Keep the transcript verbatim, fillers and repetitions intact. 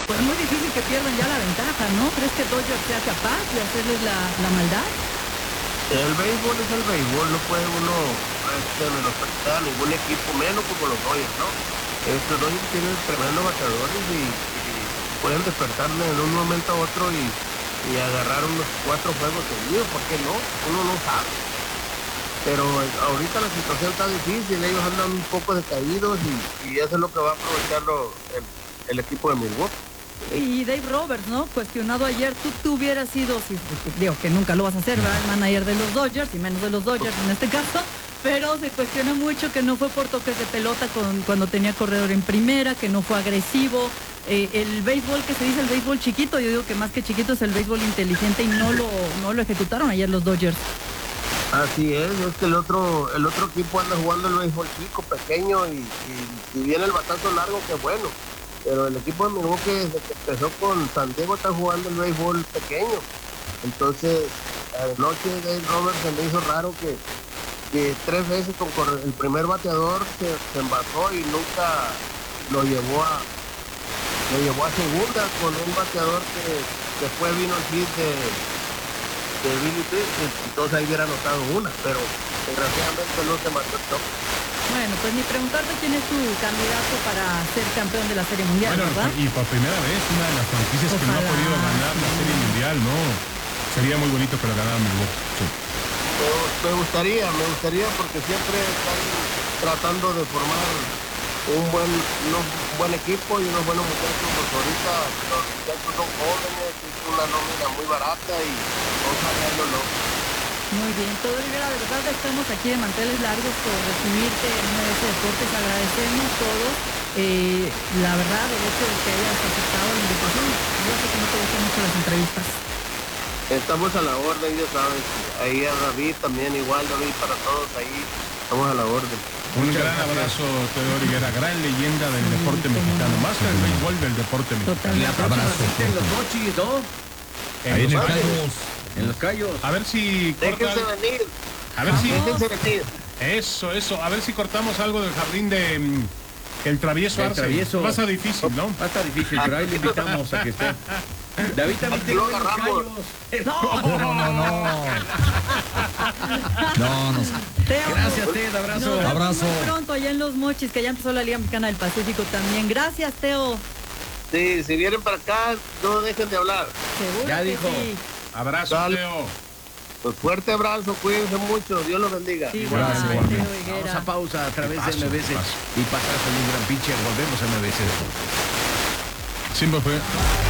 Pues muy difícil que pierdan ya la ventaja, ¿no? ¿Crees que Dodgers sea capaz de hacerles la, la maldad? El béisbol es el béisbol, no puede uno este, menospreciar a ningún equipo, menos como los Dodgers, ¿no? Estos Dodgers tienen tremendos bateadores y, y pueden despertarle en un momento a otro y, y agarrar unos cuatro juegos seguidos, ¿por qué no? Uno no sabe. Pero ahorita la situación está difícil, ellos andan un poco decaídos y, y eso es lo que va a aprovechar lo, el, el equipo de Milwaukee. Y Dave Roberts, ¿no? Cuestionado ayer, tú, tú hubieras sido, si, digo que nunca lo vas a hacer, ¿verdad? El manager de los Dodgers, y menos de los Dodgers en este caso, pero se cuestiona mucho que no fue por toques de pelota con, cuando tenía corredor en primera, que no fue agresivo. Eh, el béisbol que se dice el béisbol chiquito, yo digo que más que chiquito es el béisbol inteligente y no lo, no lo ejecutaron ayer los Dodgers. Así es, es que el otro el otro equipo anda jugando el béisbol chico, pequeño y, y, y viene el batazo largo, que bueno. Pero el equipo de Milwaukee desde que empezó con San Diego está jugando el béisbol pequeño. Entonces, anoche Dave Roberts se me hizo raro que, que tres veces con el primer bateador se, se envasó y nunca lo llevó a lo llevó a segunda con un bateador que después vino el hit de, de Billy Beane, entonces ahí hubiera anotado una, pero desgraciadamente no se mató el toque. Bueno, pues ni preguntarte quién es tu candidato para ser campeón de la Serie Mundial, bueno, ¿verdad? Y por primera vez una de las franquicias Ojalá. que no ha podido ganar la Serie Mundial, ¿no? Sería muy bonito que lo ganara Milwaukee. Sí. Me, me gustaría, me gustaría porque siempre están tratando de formar un buen, un buen equipo y unos buenos muchachos, porque ahorita los muchachos son jóvenes, es una nómina muy barata y ojalá no lo. Muy bien, todo Rivera, de verdad estamos aquí de manteles largos por recibirte en M B S Deportes, agradecemos todos, eh, la verdad, el hecho de que hayas aceptado la invitación. Yo sé que no te gustan mucho las entrevistas. Estamos a la orden, ya sabes, ahí a David también, igual David, para todos ahí, estamos a la orden. Un Muchas gran gracias. Abrazo, Teodoro Rivera, gran leyenda del sí, deporte mexicano, más que el béisbol del deporte mexicano. La próxima cita en los Mochis, ¿no? Ahí en el Cayos. En los Cayos. A ver si corta... Déjense venir. A ver si... Déjense venir. Eso, eso. A ver si cortamos algo del jardín de... Um, el travieso el Arce. Travieso. Va a estar difícil, ¿no? Va a estar difícil, pero ahí le invitamos a que esté. David también te lo agarramos. No, no, no, no. No, no. Teo, gracias, Ted, abrazo. No, abrazo. Muy pronto allá en Los Mochis, que ya empezó la Liga Mexicana del Pacífico también. Gracias, Teo. Sí, si vienen para acá, no dejen de hablar. Seguro ya que dijo. Sí. Abrazo, Dale. Teo. Pues fuerte abrazo, cuídense mucho, Dios los bendiga. Sí, gracias, Teo Vamos a pausa a través paso, de M B S y pasar con un gran pitcher. Volvemos a M B S. Siempre fue.